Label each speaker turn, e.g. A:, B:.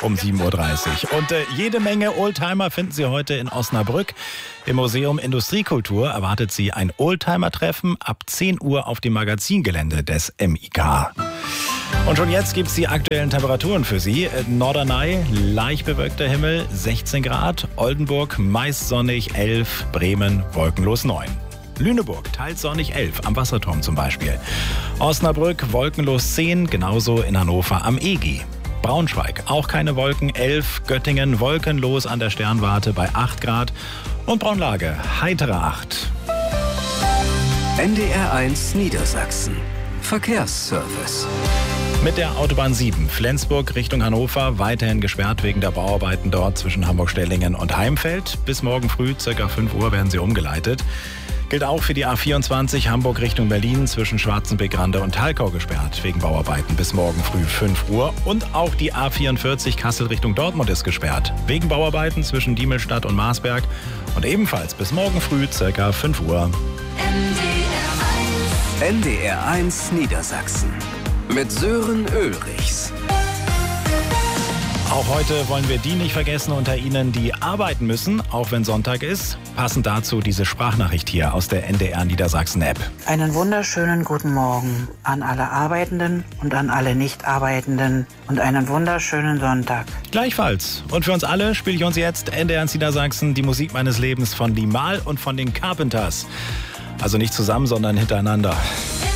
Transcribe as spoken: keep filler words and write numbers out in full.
A: um sieben Uhr dreißig. Und äh, jede Menge Oldtimer finden Sie heute in Osnabrück. Im Museum Industriekultur erwartet Sie ein Oldtimer-Treffen ab zehn Uhr auf dem Magazingelände des M I K. Und schon jetzt gibt es die aktuellen Temperaturen für Sie. Norderney, leicht bewölkter Himmel, sechzehn Grad. Oldenburg, meist sonnig, elf. Bremen, wolkenlos, neun. Lüneburg, teils sonnig, elf. Am Wasserturm zum Beispiel. Osnabrück, wolkenlos, zehn. Genauso in Hannover am E G. Braunschweig, auch keine Wolken, elf. Göttingen, wolkenlos an der Sternwarte bei acht Grad. Und Braunlage, heitere acht.
B: N D R eins Niedersachsen. Verkehrsservice.
A: Mit der Autobahn sieben, Flensburg Richtung Hannover, weiterhin gesperrt wegen der Bauarbeiten dort zwischen Hamburg-Stellingen und Heimfeld. Bis morgen früh, ca. fünf Uhr, werden sie umgeleitet. Gilt auch für die A vierundzwanzig Hamburg Richtung Berlin zwischen Schwarzenbeck-Rande und Talkau gesperrt wegen Bauarbeiten bis morgen früh fünf Uhr. Und auch die A vierundvierzig Kassel Richtung Dortmund ist gesperrt wegen Bauarbeiten zwischen Diemelstadt und Marsberg. Und ebenfalls bis morgen früh ca. fünf Uhr.
B: N D R eins Niedersachsen mit Sören Ulrichs.
A: Auch heute wollen wir die nicht vergessen unter Ihnen, die arbeiten müssen, auch wenn Sonntag ist. Passend dazu diese Sprachnachricht hier aus der N D R Niedersachsen-App.
C: Einen wunderschönen guten Morgen an alle Arbeitenden und an alle Nicht-Arbeitenden und einen wunderschönen Sonntag.
A: Gleichfalls. Und für uns alle spiele ich uns jetzt N D R Niedersachsen, die Musik meines Lebens von Limahl und von den Carpenters. Also nicht zusammen, sondern hintereinander.